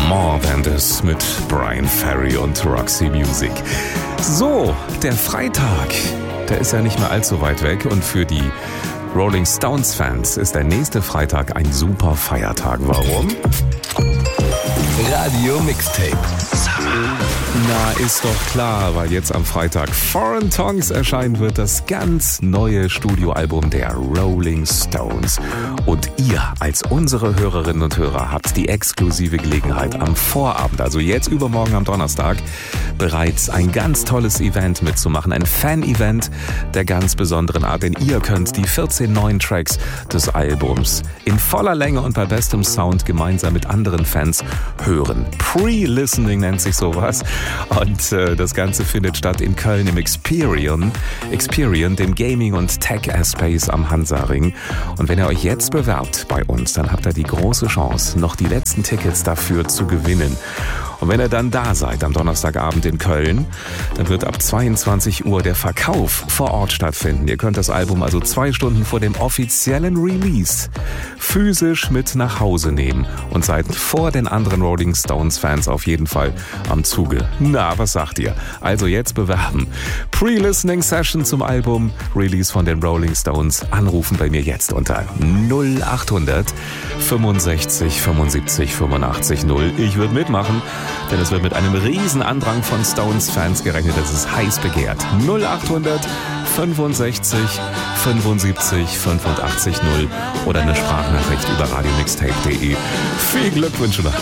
More Than This mit Brian Ferry und Roxy Music. So, der Freitag, der ist ja nicht mehr allzu weit weg und für die Rolling Stones Fans ist der nächste Freitag ein super Feiertag. Warum? Radio Mixtape. Na, ist doch klar, weil jetzt am Freitag Foreign Tongues erscheinen wird, das ganz neue Studioalbum der Rolling Stones. Und ihr als unsere Hörerinnen und Hörer habt die exklusive Gelegenheit am Vorabend, also jetzt übermorgen am Donnerstag, bereits ein ganz tolles Event mitzumachen. Ein Fan-Event der ganz besonderen Art, denn ihr könnt die 14 neuen Tracks des Albums in voller Länge und bei bestem Sound gemeinsam mit anderen Fans hören. Pre-Listening nennt sich sowas. Und das Ganze findet statt in Köln im Experian, dem Gaming- und Tech-Space am Hansaring. Und wenn ihr euch jetzt bewerbt bei uns, dann habt ihr die große Chance, noch die letzten Tickets dafür zu gewinnen. Und wenn ihr dann da seid am Donnerstagabend in Köln, dann wird ab 22 Uhr der Verkauf vor Ort stattfinden. Ihr könnt das Album also 2 Stunden vor dem offiziellen Release physisch mit nach Hause nehmen und seid vor den anderen Rolling Stones Fans auf jeden Fall am Zuge. Na, was sagt ihr? Also jetzt bewerben. Pre-Listening Session zum Album, Release von den Rolling Stones. Anrufen bei mir jetzt unter 0800 65 75 85 0. Ich würde mitmachen, denn es wird mit einem riesen Andrang von Stones-Fans gerechnet. Das ist heiß begehrt. 0800 65 75 85 0 oder eine Sprachnachricht über radiomixtape.de. Viel Glückwünsche noch.